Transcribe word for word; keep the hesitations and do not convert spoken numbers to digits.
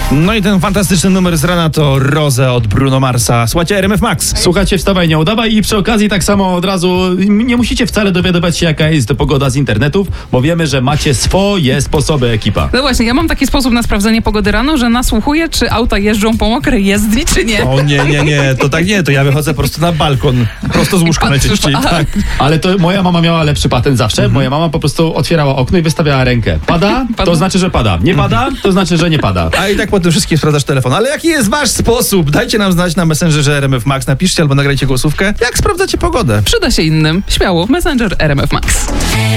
No i ten fantastyczny numer z rana to Rose od Bruno Marsa. Słuchajcie R M F Max. Słuchajcie, wstawaj, nie udawaj i przy okazji tak samo od razu nie musicie wcale dowiadywać się, jaka jest pogoda z internetów, bo wiemy, że macie swoje sposoby, ekipa. No właśnie, ja mam taki sposób na sprawdzenie pogody rano, że nasłuchuję, czy auta jeżdżą po mokrej jezdni, czy nie. O nie, nie, nie, to tak nie, to ja wychodzę po prostu na balkon, prosto z łóżka najczęściej, tak. Ale to moja mama miała lepszy patent zawsze. Mhm. Moja mama po prostu otwierała okno i wystawiała rękę. Pada? Pada. To znaczy, że pada. Nie pada? To znaczy, że nie pada. A i tak po tym wszystkim sprawdzasz telefon. Ale jaki jest wasz sposób? Dajcie nam znać na Messengerze R M F Max, napiszcie albo nagrajcie głosówkę, jak sprawdzacie pogodę. Przyda się innym. Śmiało, Messenger R M F Max.